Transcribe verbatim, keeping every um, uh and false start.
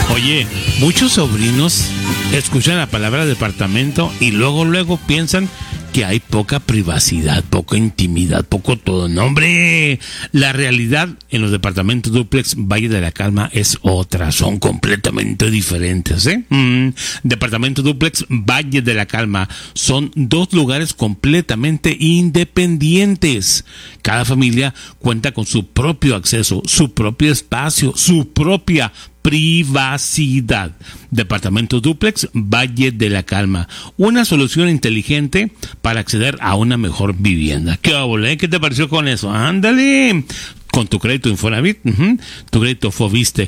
Oye, muchos sobrinos escuchan la palabra departamento y luego, luego piensan que hay poca privacidad, poca intimidad, poco todo. No, hombre, la realidad en los departamentos dúplex Valle de la Calma es otra, son completamente diferentes, ¿eh? Mm, departamento dúplex Valle de la Calma son dos lugares completamente independientes. Cada familia cuenta con su propio acceso, su propio espacio, su propia privacidad. Departamento dúplex Valle de la Calma, una solución inteligente para acceder a una mejor vivienda. ¿Qué obole? ¿Qué te pareció con eso? Ándale. Con tu crédito Infonavit, uh-huh, tu crédito Foviste